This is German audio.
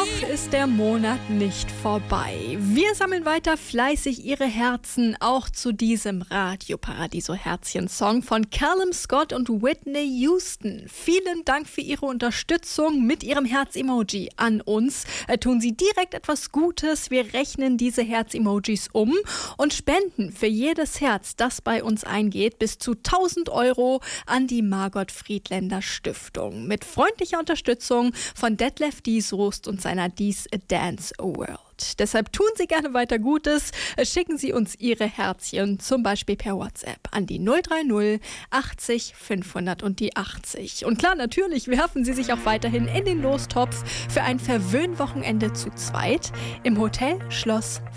Noch ist der Monat nicht vorbei. Wir sammeln weiter fleißig Ihre Herzen, auch zu diesem Radio Paradiso Herzchen-Song von Callum Scott und Whitney Houston. Vielen Dank für Ihre Unterstützung mit Ihrem Herz-Emoji an uns. Tun Sie direkt etwas Gutes. Wir rechnen diese Herz-Emojis um und spenden für jedes Herz, das bei uns eingeht, bis zu 1.000 € an die Margot Friedländer Stiftung. Mit freundlicher Unterstützung von Detlef Diesrost und seiner Dies A Dance World. Deshalb tun Sie gerne weiter Gutes. Schicken Sie uns Ihre Herzchen, zum Beispiel per WhatsApp, an die 030 80 500 und die 80. Und klar, natürlich werfen Sie sich auch weiterhin in den Lostopf für ein Verwöhnwochenende zu zweit im Hotel Schloss